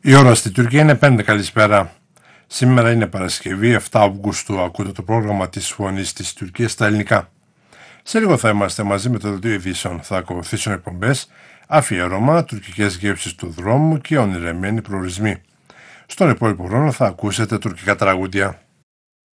Η ώρα στη Τουρκία είναι 5. Καλησπέρα. Σήμερα είναι Παρασκευή 7 Αυγούστου. Ακούτε το πρόγραμμα της Φωνής της Τουρκίας στα ελληνικά. Σε λίγο θα είμαστε μαζί με το δελτίο ειδήσεων. Θα ακολουθήσουν εκπομπές, αφιέρωμα, τουρκικές γεύσεις του δρόμου και ονειρεμένοι προορισμοί. Στον υπόλοιπο χρόνο θα ακούσετε τουρκικά τραγούδια.